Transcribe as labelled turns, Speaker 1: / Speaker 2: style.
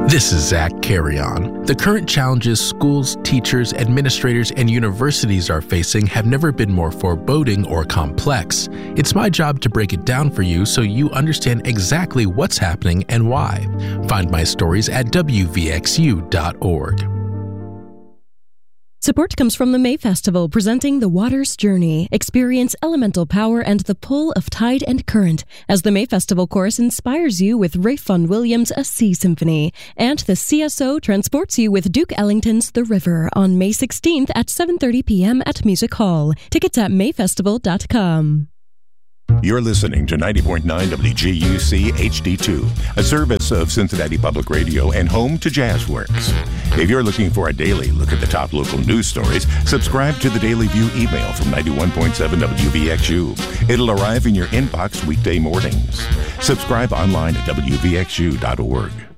Speaker 1: This is Zach Carrion. The current challenges schools, teachers, administrators, and universities are facing have never been more foreboding or complex. It's my job to break it down for you so you understand exactly what's happening and why. Find my stories at wvxu.org.
Speaker 2: Support comes from the May Festival, presenting The Water's Journey. Experience elemental power and the pull of tide and current as the May Festival Chorus inspires you with Ralph Vaughan Williams' A Sea Symphony. And the CSO transports you with Duke Ellington's The River on May 16th at 7:30 p.m. at Music Hall. Tickets at mayfestival.com.
Speaker 3: You're listening to 90.9 WGUC HD2, a service of Cincinnati Public Radio and home to Jazzworks. If you're looking for a daily look at the top local news stories, subscribe to the Daily View email from 91.7 WVXU. It'll arrive in your inbox weekday mornings. Subscribe online at WVXU.org.